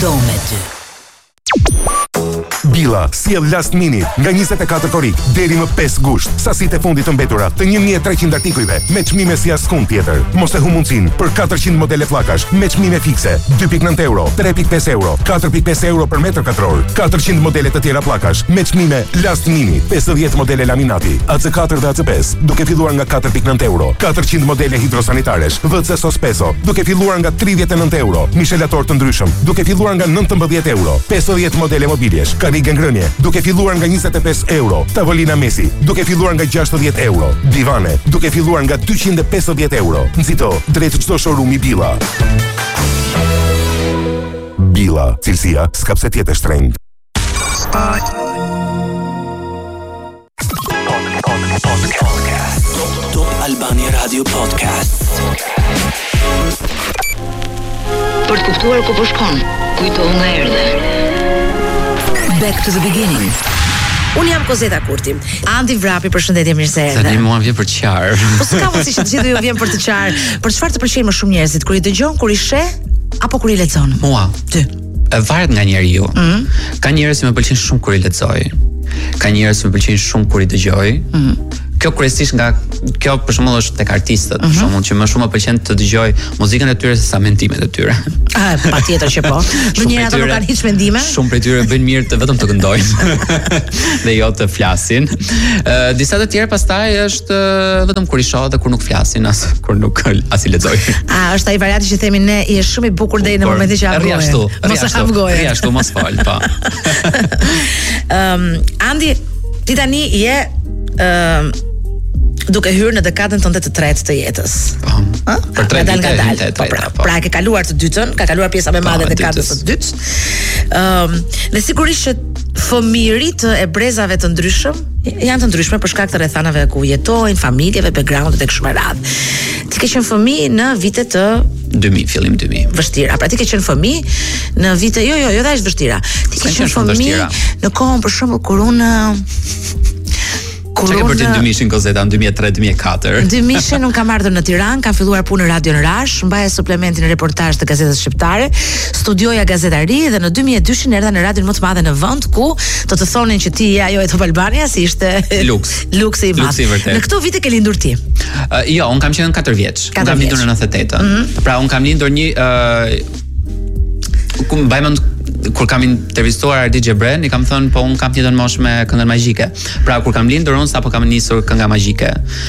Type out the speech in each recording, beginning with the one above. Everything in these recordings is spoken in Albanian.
Do me ty. Billa, sjell last minute nga 24 korrik deri më 5 gusht. Sasitë e fundit të mbetura të 1300 artikujve me çmime si askund tjetër. Mos e hu mundsinë për 400 modele flakash me çmime fikse, 2.9 euro, 3.5 euro, 4.5 euro për metër katror. 400 modele të tjera flakash me çmime last minute, 50 modele laminati, AC4 dhe AC5, duke filluar nga 4.9 euro. 400 modele hidrosanitaresh, WC Sospeso, duke filluar nga 39 euro. Mishelator të ndryshëm, duke filluar nga 19 euro. 50 modele mobiljesh, karrige ngrënie, duke filluar nga 25 euro. Tavolina mesi, duke filluar nga 60 euro. Divane, duke filluar nga 250 euro. Nxito drejt çdo showroom-i Billa. Billa, cilësia s'ka pse tjetë shtrenjtë. Top Albania Radio Podcast. Për të kuptuar ku po shkon, kujto nga erdhe. Back to the beginning. Unë jam Kozeta Kurti. Andi Vrapi, përshëndetje, mirë se erdhe. Tani mua vjen për qarë. Po s'ka mundësi që të gjithë ju vjen për të qarë. Për çfarë të pëlqejnë më shumë njerëzit, kur i dëgjon, kur i sheh apo kur i lexon? Mua. Ty. E varet nga njeriu. Ka njerëz që më pëlqejnë shumë kur i lexoj. Ka njerëz që më pëlqejnë shumë kur i dëgjoj. Kjo kryesisht nga kjo për shembull është tek artistët, për shembull, që më shumë më pëlqen të dëgjoj muzikën e tyre se sa mendimet e tyre. Patjetër që po. Ndonjëherë ata nuk kanë hiç mendime. Shumë prej tyre bëjnë mirë të vetëm të këndojnë dhe jo të flasin. Disa të tjerë pastaj është vetëm kur i shoh dhe kur nuk flasin, as kur nuk as i lexoj. Është ai varianti që themi ne, i është shumë i bukur deri në momentin që hap gojën. Mos e hap gojën. Rri ashtu, mos fal, po. Andi, ti tani je duke hyrë në dekadën tënde të tretë të jetës. Po. Për 3 vite të tretë. Pra ke kaluar të dytën, ka kaluar pjesa më e madhe e dekadës së dytë. Dhe sigurisht që fëmijërit e brezave të ndryshëm janë të ndryshme për shkak të rrethanave ku jetojnë, familjeve, background-et e kështu me radhë. Ti ke qenë fëmijë në vite të 2000, fillim 2000. Vështira. Pra ti ke qenë fëmijë në vite jo, dha është vështira. Ti ke qenë fëmijë në kohën për shembull kur unë Çka ke për të 2000-shin Kozeta, në 2003-2004? 2000-shin unë kam ardhur në Tiranë, kam filluar punë në Radio në Rash, mbaja suplementin e reportazh të Gazetës Shqiptare, studioja gazetari dhe në 2002-shin erdha në radion më të madhe në vend ku do të thonin që ti je ajo e Top Albania, si ishte luksi i madh. Në këto vite ke lindur ti? Jo, unë kam qenë 4 vjeç. Unë kam lindur në 98. Pra unë kam lindur kur kam intervistuar Ardi Xhebren, i kam thënë po unë kam njëtën moshë me këngën magjike. Pra kur kam lindur unë sapo kam nisur kënga magjike.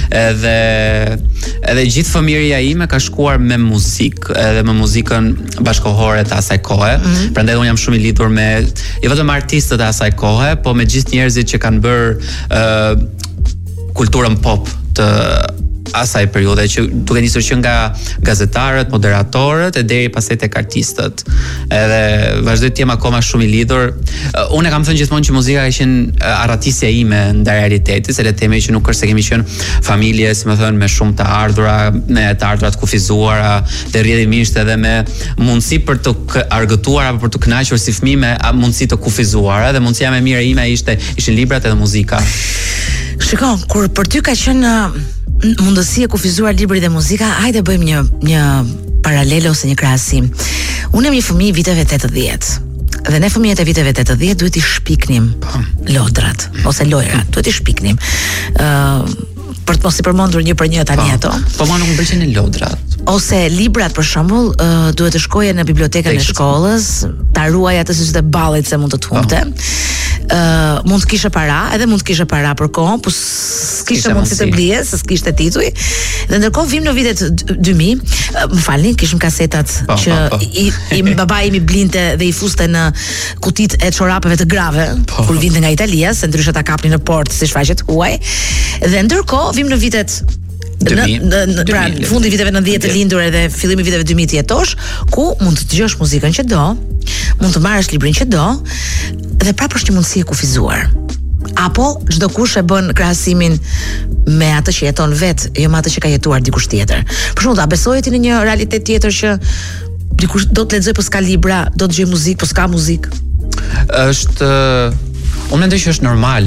Edhe gjithë fëmijëria ime ka shkuar me muzikë, edhe me muzikën bashkohore të asaj kohe. Prandaj unë jam shumë i lidhur me jo vetëm artistët e asaj kohe, po me gjithë njerëzit që kanë bërë kulturën pop të asaj periudhe, që duke nisur që nga gazetarët, moderatorët e deri pastaj tek artistët. Edhe vazhdoj të jem akoma shumë i lidhur. Unë kam thënë gjithmonë që muzika ka qenë arratisja ime ndaj realiteti, se le të themi që nuk është se kemi qenë familje, si më thënë, me shumë të ardhura, me të ardhurat kufizuara, dhe rrjedhimisht edhe me mundësi për të argëtuar apo për të kënaqur si fëmijë me mundësi të kufizuara, dhe mundësia më e mirë ime ishin librat edhe muzika. Shikon, kur për ty ka qenë mundësi e kufizuar libri dhe muzika, hajde bëjmë një paralel ose një krahasim. Unë jam një fëmijë i viteve 80. Dhe ne fëmijët e viteve 80 duhet i shpiknim lodrat ose lojrat, duhet i shpiknim. Për të mos i përmendur një për një tani ato. Po mua nuk më pëlqejnë lodrat. Ose librat për shembull, duhet të shkoje në bibliotekën e shkollës, ta ruaj atë si të ballit se mund të humbte. Mund të kishe para, edhe mund të kishe para për kohën, po s'kishe mundësi të blije, se s'kishte tituj. Dhe ndërkohë vim në vitet 2000, më falni, kishim kasetat që baba imi blinte dhe i fuste në kutit e çorapeve të grave, kur vinte nga Italia, se ndryshe ta kapnin në port si shfaqet huaj. Dhe ndërkohë vim në vitet pra fundi viteve 90 të lindur edhe fillimi viteve 2000 të jetosh, ku mund të dëgjosh muzikën që do, mund të marrësh librin që do, dhe prapë është një mundësi e kufizuar. Apo çdo kush e bën krahasimin me atë që jeton vet, jo me atë që ka jetuar dikush tjetër. Për shembull, a besoje ti në një realitet tjetër që dikush do të lexoj po s'ka libra, do të dëgjoj muzikë po s'ka muzikë? Unë mendoj që është normale,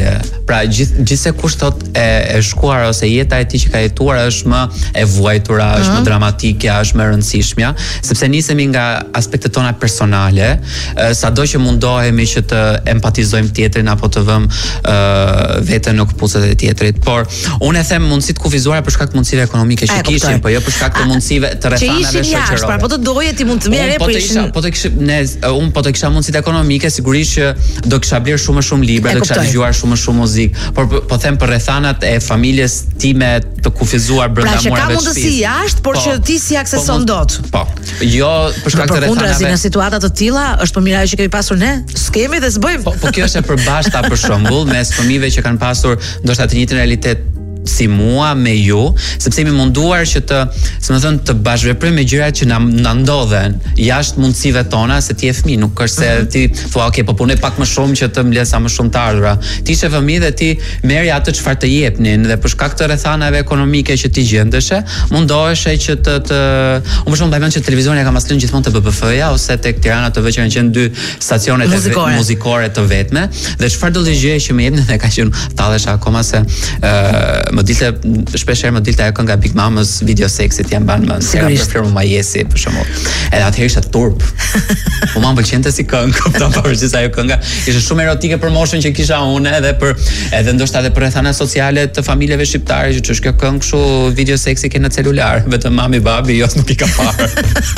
Pra gjithse kusht thot e shkuar ose jeta e tij që ka jetuar është më e vuajtura, është më dramatike, është më e rëndësishmja, sepse nisemi nga aspektet tona personale, sado që mundohemi që të empatizojmë tjetrin apo të vëmë veten në këpucët e tjetrit. Por unë e them mundësitë kufizuara për shkak të mundësive ekonomike që kishin, po jo për shkak të mundësive të rrethanave shoqërore. Po të doje ti mund të merre, unë po të kisha mundësitë ekonomike, sigurisht që do kisha bler shumë më shumë libra, do kisha dëgjuar shumë më shumë muzikë, por po them për rrethanat e familjes time të kufizuar brenda murave të shtëpisë. Pra që ka mundësi jashtë, por që ti si akseson dot. Po. Jo për shkak të rrethanave. Në situata të tilla është më mirë ajo që kemi pasur ne. Skemi dhe s'bëjmë. Po kjo është e përbashkëta për shembull mes fëmijëve që kanë pasur ndoshta të njëjtin realitet si mua me ju, sepse jemi munduar që të bashkëveprojmë me gjërat që na ndodhen jashtë mundësive tona, se ti je fëmijë, nuk është se ti thua okay, po punoj pak më shumë që të mbledh sa më shumë të ardhura. Ti je fëmijë dhe ti merri atë çfarë të jepnin dhe për shkak të rrethanave ekonomike që ti gjendeshe, mundoheshe që unë për shembull mbaj mend që televizioni e kam lënë gjithmonë te BBF-ja ose tek Tirana TV që kanë qenë 2 stacione muzikore të vetme, dhe çfarë do të gjëje që më jepnin dhe ka qenë tallesha akoma se më dilte shpesh herë më dilte ajo kënga Big Mamës, Video Sexit, jam ban më për firmën Majesi për shembull. Edhe atëherë isha turp. Po më pëlqente si këngë, kupton, pavarësisht ajo kënga ishte shumë erotike për moshën që kisha unë edhe ndoshta edhe për rrethana sociale të familjeve shqiptare që është kjo këngë kështu Video Sexi ke në celular, vetëm mami babi jos nuk i ka parë.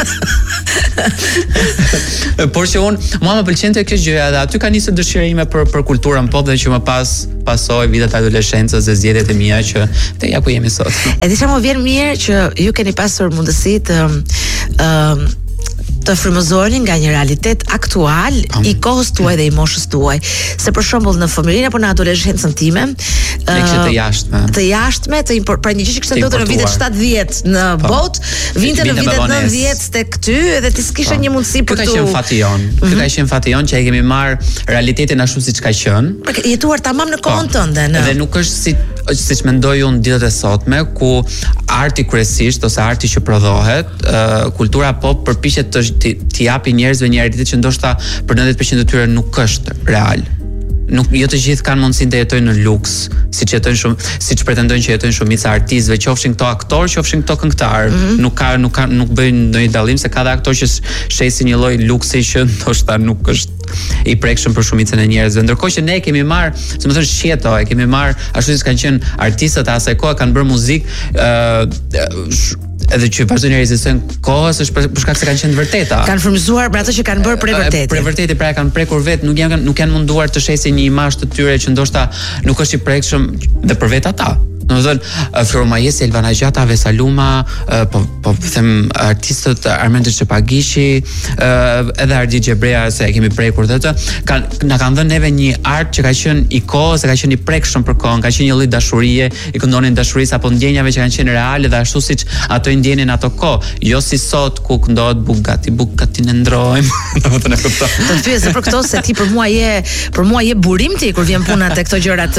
Por që mua më pëlqente kjo gjëja dhe aty ka nisur dëshira ime për kulturën pop dhe që më pasoi vitet e adoleshencës dhe zgjedhjet e mia që te ja ku jemi sot. E di çfarë më vjen mirë që ju keni pasur mundësi të frymëzoheni nga një realitet aktual i kohës tuaj dhe i moshës tuaj. Se për shembull në fëmijërinë apo në adoleshencën time, të jashtme, pra një gjë që kishte ndodhur në vitet 70 në botë, vinte në vitet 90 tek ty dhe ti s'kishe një mundësi për të. Ky ka qenë fati jon. Ky ka qenë fati jon që e kemi marr realitetin ashtu siç ka qenë. Për jetuar tamam në kohën tënde, Dhe nuk është siç mendoj unë ditët e sotme ku arti kryesisht ose arti që prodhohet, kultura pop përpiqet të japi njerëzve një realitet që ndoshta për 90% të tyre nuk është real. Jo të gjithë kanë mundësinë të jetojnë në luks, siç pretendojnë që jetojnë shumica artistëve, qofshin këto aktorë, qofshin këto këngëtarë. Nuk bëjnë ndonjë dallim se ka dhe aktorë që shesin një lloj luksi që ndoshta nuk është i prekshëm për shumicën e njerëzve. Ndërkohë që ne kemi marr, shqeto, e kemi marr ashtu siç kanë qenë artistët e asaj kohe, kanë bërë muzikë edhe që vazhdojnë ekzistojnë kohës është për shkak se kanë qenë vërteta. Kanë frymëzuar për atë që kanë bërë për vërtetë. Për vërtetë, pra kanë prekur vetë, nuk janë munduar të shesin një imazh të tyre që ndoshta nuk është i prekshëm dhe për vetë ata. Domethënë Floro Majesi, Elvana Gjata, Vesaluma, po them artistët Armend Çepagishi, edhe Ardi Xhebrea se e kemi prekur atë, na kanë dhënë neve një art që ka qenë i kohës, ka qenë i prekshëm për kohën, ka qenë një lloj dashurie, i këndonin dashurisë apo ndjenjave që kanë qenë reale dhe ashtu siç ato i ndjenin ato kohë, jo si sot ku këndohet Bugatti ne ndrojmë. Domethënë e kuptoj. Do të pyes për këto se ti për mua je burim ti kur vjen puna te këto gjërat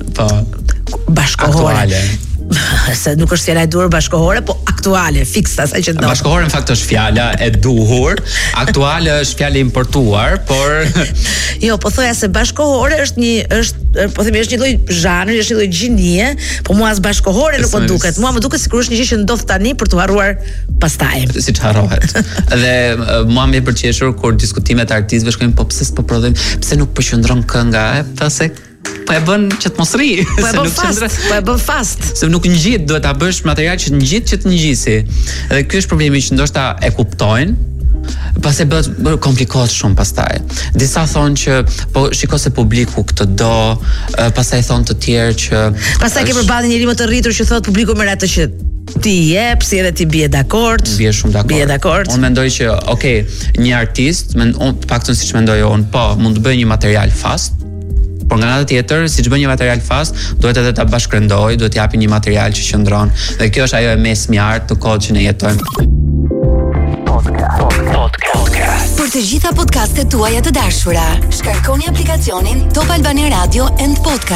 bashkohore. Se nuk është fjala e duhur bashkohore, po aktuale, fikse asaj që ndodh. Bashkohore në fakt është fjala e duhur, aktuale është fjalë importuar, por jo, po thoya se bashkohore është një lloj zhanri, është një lloj gjinie, po mua as bashkohore nuk më duket. Mua më duket sikur është një gjë që ndodh tani për të harruar pastaj. Siç harrohet. Dhe mua më pëlqejshur kur diskutimet e artistëve shkojnë po pse s'po prodhojmë, pse nuk po qëndron kënga, thasë po e bën që të mos rri. Po e bën fast. Se nuk ngjit, duhet ta bësh material që ngjit që të ngjisi. Dhe ky është problemi që ndoshta e kuptojnë. Pastaj bëhet komplikohet shumë pastaj. Disa thonë që po shiko se publiku këtë do, pastaj thonë të tjerë që pastaj ke përballë njëri më të rritur që thotë publiku merr atë që ti jep, si edhe ti bie dakord. Bie shumë dakord. Unë mendoj që një artist, paktën siç mendoj unë, po mund të bëjë një material fast. Por nga ana tjetër, siç bën një material fast, duhet edhe ta bashkëndoj, duhet të japi një material që qëndron. Dhe kjo është ajo e mesmjart të kohës që ne jetojmë. Podcast. Për të gjitha podcastet tuaja të dashura, shkarkoni aplikacionin Top Albania Radio and Podcast.